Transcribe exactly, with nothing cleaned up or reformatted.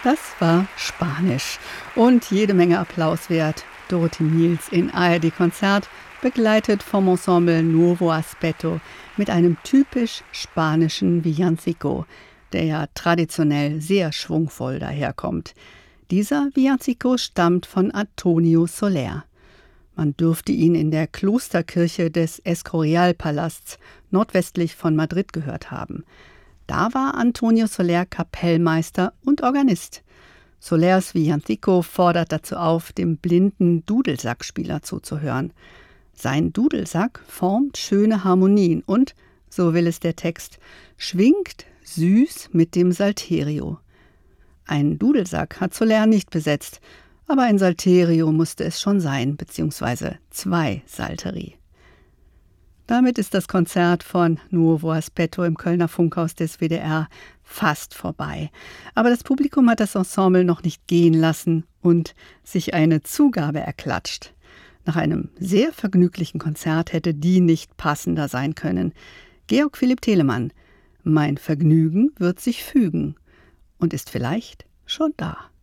Das war Spanisch und jede Menge Applaus wert. Dorothee Miels in A R D-Konzert, begleitet vom Ensemble Nuevo Aspetto mit einem typisch spanischen Villancico, der ja traditionell sehr schwungvoll daherkommt. Dieser Villancico stammt von Antonio Soler. Man dürfte ihn in der Klosterkirche des Escorial-Palasts nordwestlich von Madrid gehört haben. Da war Antonio Soler Kapellmeister und Organist. Solers Villancico fordert dazu auf, dem blinden Dudelsackspieler zuzuhören. Sein Dudelsack formt schöne Harmonien und, so will es der Text, schwingt süß mit dem Salterio. Ein Dudelsack hat Soler nicht besetzt, aber ein Salterio musste es schon sein, beziehungsweise zwei Salteri. Damit ist das Konzert von Nuevo Aspetto im Kölner Funkhaus des W D R fast vorbei. Aber das Publikum hat das Ensemble noch nicht gehen lassen und sich eine Zugabe erklatscht. Nach einem sehr vergnüglichen Konzert hätte die nicht passender sein können. Georg Philipp Telemann: Mein Vergnügen wird sich fügen und ist vielleicht schon da.